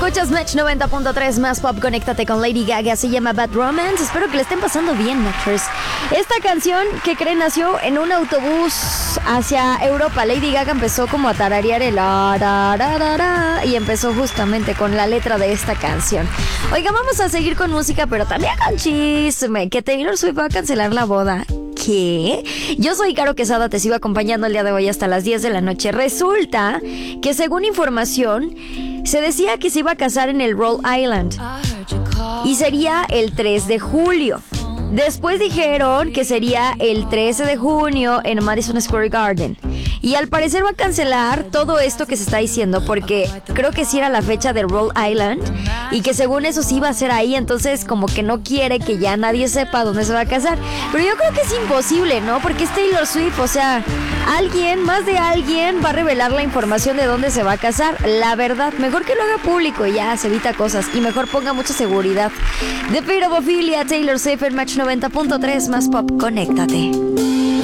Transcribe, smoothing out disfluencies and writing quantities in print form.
Escuchas Match 90.3 más pop. Conéctate con Lady Gaga. Se llama Bad Romance. Espero que le estén pasando bien, Matchers. Esta canción, que creen, nació en un autobús hacia Europa. Lady Gaga empezó como a tararear el y empezó justamente con la letra de esta canción. Oiga, vamos a seguir con música, pero también con chisme. Que Taylor Swift va a cancelar la boda. ¿Qué? Yo soy Caro Quesada, te sigo acompañando el día de hoy hasta las 10 de la noche. Resulta que según información, se decía que se iba a casar en el Rhode Island y sería el 3 de julio. Después dijeron que sería el 13 de junio en Madison Square Garden. Y al parecer va a cancelar todo esto que se está diciendo, porque creo que sí era la fecha de Rhode Island y que según eso sí iba a ser ahí. Entonces como que no quiere que ya nadie sepa dónde se va a casar. Pero yo creo que es imposible, ¿no? Porque es Taylor Swift, o sea, más de alguien va a revelar la información de dónde se va a casar. La verdad, mejor que lo haga público y ya se evita cosas. Y mejor ponga mucha seguridad. De pedofilia, Taylor Swift en Match 90.3 más pop. Conéctate.